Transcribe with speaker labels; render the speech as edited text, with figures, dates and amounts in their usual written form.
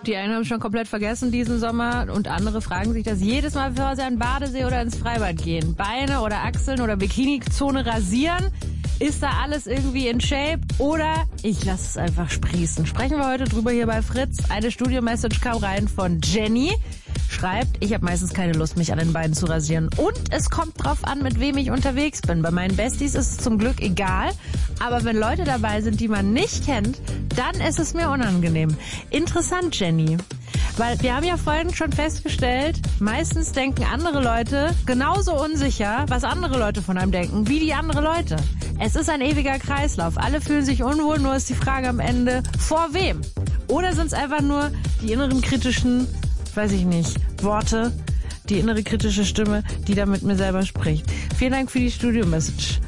Speaker 1: Die einen haben schon komplett vergessen diesen Sommer und andere fragen sich das jedes Mal, bevor sie an den Badesee oder ins Freibad gehen. Beine oder Achseln oder Bikini-Zone rasieren. Ist da alles irgendwie in Shape oder ich lasse es einfach sprießen? Sprechen wir heute drüber hier bei Fritz. Eine Studio-Message kam rein von Jenny. Schreibt, ich habe meistens keine Lust, mich an den Beinen zu rasieren. Und es kommt drauf an, mit wem ich unterwegs bin. Bei meinen Besties ist es zum Glück egal. Aber wenn Leute dabei sind, die man nicht kennt, dann ist es mir unangenehm. Interessant, Jenny. Weil wir haben ja vorhin schon festgestellt, meistens denken andere Leute genauso unsicher, was andere Leute von einem denken, wie die andere Leute. Es ist ein ewiger Kreislauf. Alle fühlen sich unwohl, nur ist die Frage am Ende, vor wem? Oder sind es einfach nur die inneren kritischen, weiß ich nicht, Worte, die innere kritische Stimme, die da mit mir selber spricht. Vielen Dank für die Studio-Message.